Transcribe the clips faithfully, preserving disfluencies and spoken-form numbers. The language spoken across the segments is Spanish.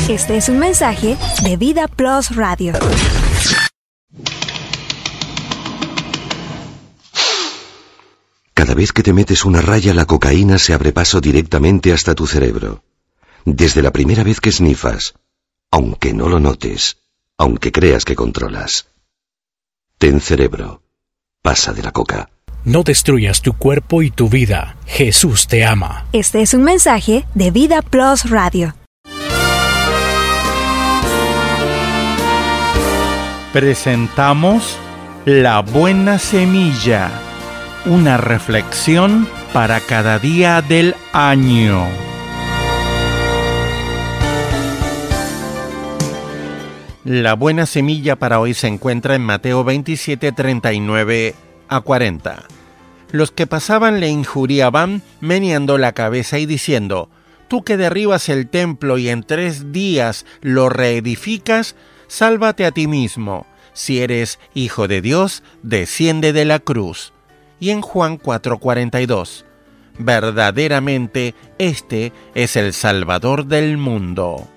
Este es un mensaje de Vida Plus Radio. Cada vez que te metes una raya, la cocaína se abre paso directamente hasta tu cerebro. Desde la primera vez que snifas, aunque no lo notes, aunque creas que controlas. Ten cerebro. Pasa de la coca. No destruyas tu cuerpo y tu vida. Jesús te ama. Este es un mensaje de Vida Plus Radio. Presentamos La Buena Semilla, una reflexión para cada día del año. La buena semilla para hoy se encuentra en Mateo veintisiete, treinta y nueve a cuarenta. Los que pasaban le injuriaban, meneando la cabeza y diciendo: «Tú que derribas el templo y en tres días lo reedificas, sálvate a ti mismo. Si eres hijo de Dios, desciende de la cruz». Y en Juan cuatro, cuarenta y dos, verdaderamente este es el Salvador del mundo.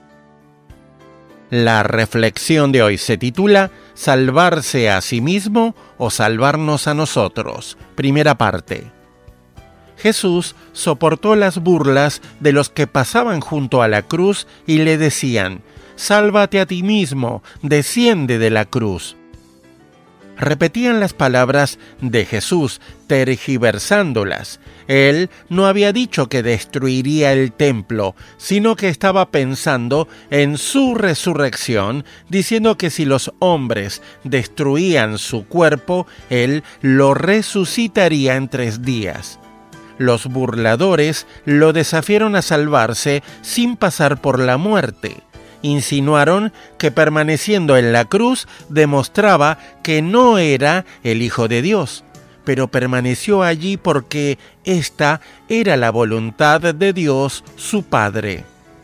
La reflexión de hoy se titula «Salvarse a sí mismo o salvarnos a nosotros». Primera parte. Jesús soportó las burlas de los que pasaban junto a la cruz y le decían: «Sálvate a ti mismo, desciende de la cruz». Repetían las palabras de Jesús, tergiversándolas. Él no había dicho que destruiría el templo, sino que estaba pensando en su resurrección, diciendo que si los hombres destruían su cuerpo, Él lo resucitaría en tres días. Los burladores lo desafiaron a salvarse sin pasar por la muerte. Insinuaron que permaneciendo en la cruz demostraba que no era el Hijo de Dios, pero permaneció allí porque esta era la voluntad de Dios, su Padre.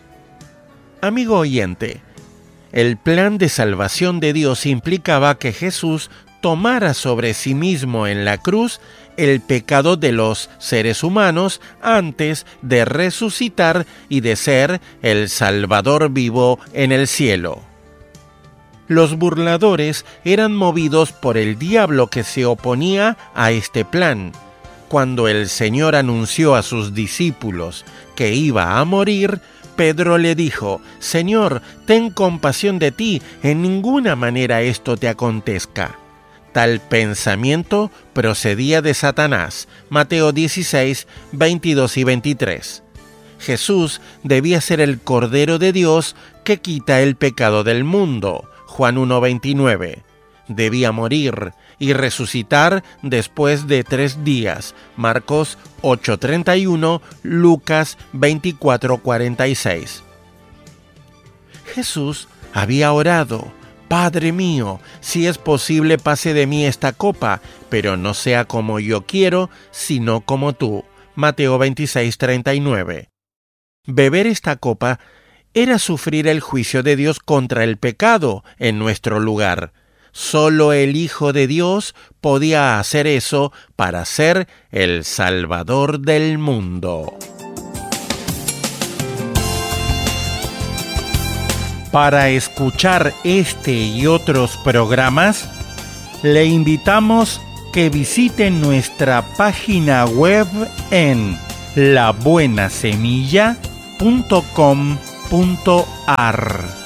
Amigo oyente, el plan de salvación de Dios implicaba que Jesús tomara sobre sí mismo en la cruz el pecado de los seres humanos antes de resucitar y de ser el Salvador vivo en el cielo. Los burladores eran movidos por el diablo que se oponía a este plan. Cuando el Señor anunció a sus discípulos que iba a morir, Pedro le dijo: «Señor, ten compasión de ti, en ninguna manera esto te acontezca». Tal pensamiento procedía de Satanás. Mateo dieciséis, veintidós y veintitrés. Jesús debía ser el Cordero de Dios que quita el pecado del mundo. Juan uno, veintinueve. Debía morir y resucitar después de tres días. Marcos ocho, treinta y uno, Lucas veinticuatro, cuarenta y seis. Jesús había orado: «Padre mío, si es posible pase de mí esta copa, pero no sea como yo quiero, sino como tú». Mateo veintiséis, treinta y nueve. Beber esta copa era sufrir el juicio de Dios contra el pecado en nuestro lugar. Solo el Hijo de Dios podía hacer eso para ser el Salvador del mundo. Para escuchar este y otros programas, le invitamos que visite nuestra página web en la buena semilla punto com punto a r.